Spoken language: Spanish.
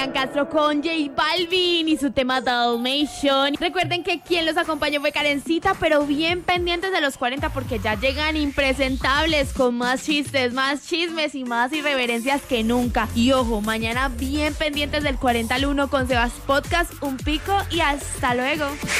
Castro con J Balvin y su tema Dalmatian. Recuerden que quien los acompañó fue Karencita, pero bien pendientes de los 40 porque ya llegan impresentables con más chistes, más chismes y más irreverencias que nunca. Y ojo, mañana bien pendientes del 40 al 1 con Sebas Podcast, un pico y hasta luego.